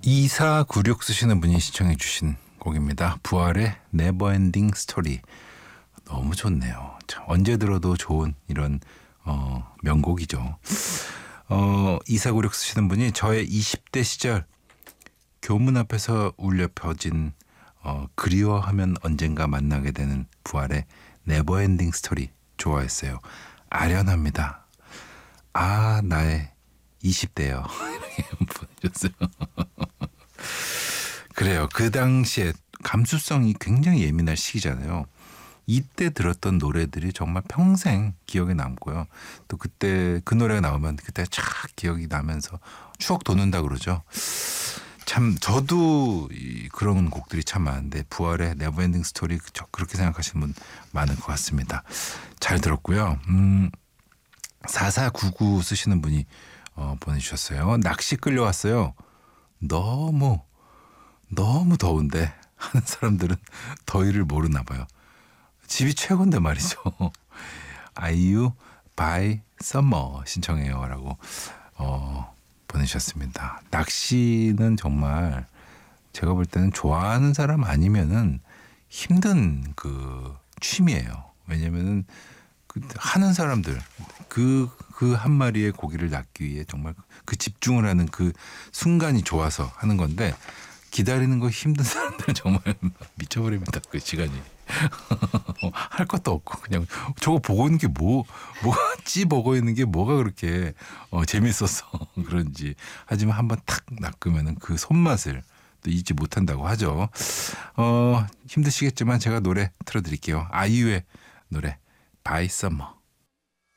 2496 쓰시는 분이 시청해 주신 곡입니다. 부활의 네버엔딩 스토리. 너무 좋네요. 참, 언제 들어도 좋은 이런 명곡이죠. 2496 쓰시는 분이 저의 20대 시절 교문 앞에서 울려 퍼진 그리워하면 언젠가 만나게 되는 부활의 네버엔딩 스토리 좋아했어요. 아련합니다. 아, 나의 20대요. 이렇게 보내줬어요. 그래요. 그 당시에 감수성이 굉장히 예민할 시기잖아요. 이때 들었던 노래들이 정말 평생 기억에 남고요. 또 그때 그 노래가 나오면 그때 쫙 기억이 나면서 추억 돋는다 그러죠. 참 저도 그런 곡들이 참 많은데 부활의 네버엔딩 스토리 그렇게 생각하시는 분 많을 것 같습니다. 잘 들었고요. 4499 쓰시는 분이 보내주셨어요. 낚시 끌려왔어요. 너무 더운데 하는 사람들은 더위를 모르나 봐요. 집이 최고인데 말이죠. 아이유 by summer 신청해요 라고 보내주셨습니다. 낚시는 정말 제가 볼 때는 좋아하는 사람 아니면은 힘든 그 취미예요. 왜냐면은 하는 사람들 그 한 마리의 고기를 낚기 위해 정말 그 집중을 하는 그 순간이 좋아서 하는 건데 기다리는 거 힘든 사람들은 정말 미쳐버립니다. 그 시간이. 할 것도 없고 그냥 저거 보고 있는 게 뭐가 찌보고 있는 게 뭐가 그렇게 재밌어서 그런지. 하지만 한번 탁 낚으면은 그 손맛을 또 잊지 못한다고 하죠. 힘드시겠지만 제가 노래 틀어드릴게요. 아이유의 노래 by summer.